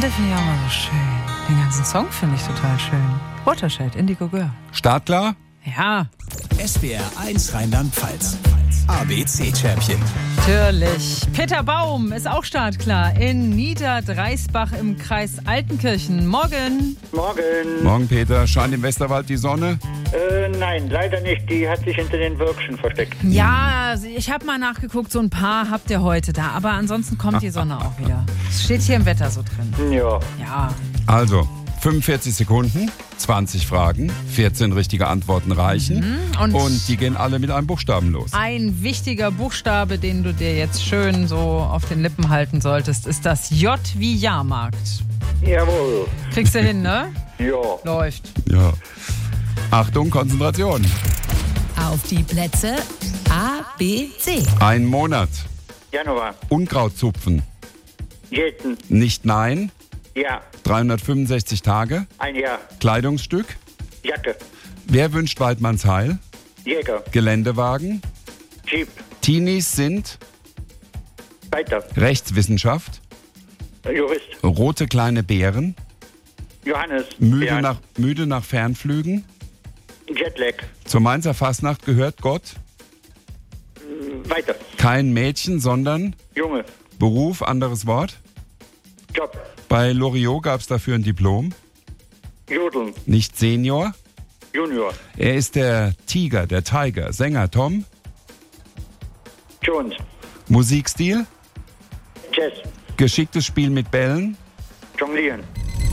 Ende finde ich auch mal so schön. Den ganzen Song finde ich total schön. Watershed, Indigo Girl. Startklar? Ja, SWR 1 Rheinland-Pfalz. ABC-Champion. natürlich. Peter Baum ist auch startklar in Niederdreisbach im Kreis Altenkirchen. Morgen. Morgen. Morgen, Peter. Scheint im Westerwald die Sonne? Nein, leider nicht. Die hat sich hinter den Wirkchen versteckt. Ja, ich habe mal nachgeguckt, so ein paar habt ihr heute da. Aber ansonsten kommt die Sonne auch wieder. Es steht hier im Wetter so drin. Ja. Ja. Also, 45 Sekunden, 20 Fragen, 14 richtige Antworten reichen. Und die gehen alle mit einem Buchstaben los. Ein wichtiger Buchstabe, den du dir jetzt schön so auf den Lippen halten solltest, ist das J wie Jahrmarkt. Jawohl. Kriegst du hin, ne? Ja. Läuft. Ja. Achtung, Konzentration. Auf die Plätze A, B, C. Ein Monat. Januar. Unkraut zupfen. Jäten. Nicht nein. Ja. 365 Tage. Ein Jahr. Kleidungsstück. Jacke. Wer wünscht Waldmanns Heil? Jäger. Geländewagen. Jeep. Teenies sind Weiter. Rechtswissenschaft. Jurist. Rote kleine Bären. Johannes. Müde Bernd. müde nach Fernflügen. Jetlag. Zur Mainzer Fastnacht gehört Gott. Weiter. Kein Mädchen, sondern Junge. Beruf, anderes Wort. Job. Bei Loriot gab es dafür ein Diplom. Jodeln. Nicht Senior. Junior. Er ist der Tiger, der Tiger. Sänger Tom. Jones. Musikstil. Jazz. Geschicktes Spiel mit Bällen. Jonglieren.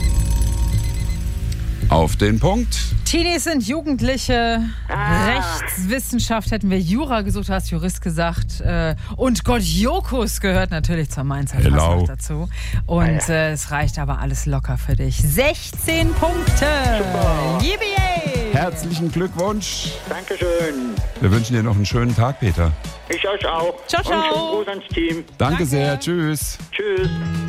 Auf den Punkt. Teenies sind Jugendliche. Rechtswissenschaft hätten wir Jura gesucht, hast Jurist gesagt. Und Gott Jokus gehört natürlich zur Mainzer Hello. Fastnacht dazu. Und es reicht aber alles locker für dich. 16 Punkte. Yippie! Herzlichen Glückwunsch. Dankeschön. Wir wünschen dir noch einen schönen Tag, Peter. Ich euch auch. Ciao, ciao. Und schönen Gruß ans Team. Danke sehr. Tschüss. Tschüss.